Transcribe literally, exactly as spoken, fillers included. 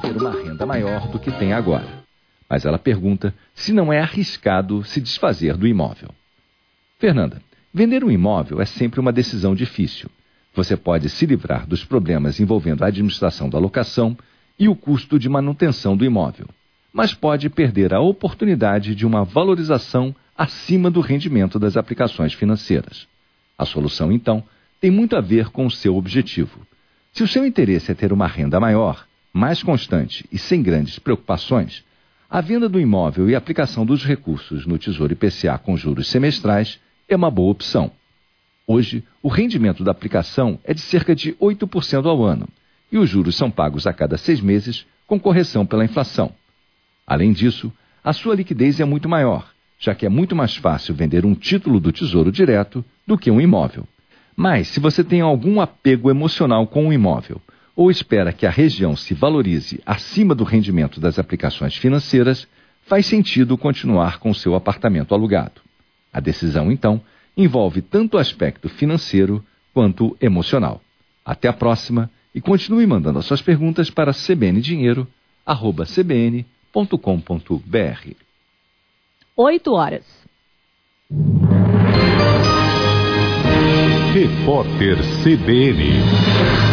ter uma renda maior do que tem agora. Mas ela pergunta se não é arriscado se desfazer do imóvel. Fernanda, vender um imóvel é sempre uma decisão difícil. Você pode se livrar dos problemas envolvendo a administração da locação e o custo de manutenção do imóvel, mas pode perder a oportunidade de uma valorização acima do rendimento das aplicações financeiras. A solução, então, tem muito a ver com o seu objetivo. Se o seu interesse é ter uma renda maior, mais constante e sem grandes preocupações, a venda do imóvel e a aplicação dos recursos no Tesouro I P C A com juros semestrais é uma boa opção. Hoje, o rendimento da aplicação é de cerca de oito por cento ao ano e os juros são pagos a cada seis meses com correção pela inflação. Além disso, a sua liquidez é muito maior, já que é muito mais fácil vender um título do Tesouro Direto do que um imóvel. Mas, se você tem algum apego emocional com o imóvel ou espera que a região se valorize acima do rendimento das aplicações financeiras, faz sentido continuar com seu apartamento alugado. A decisão, então, envolve tanto o aspecto financeiro quanto emocional. Até a próxima e continue mandando as suas perguntas para cbndinheiro arroba c b n ponto com ponto b r. oito horas. Repórter C B N.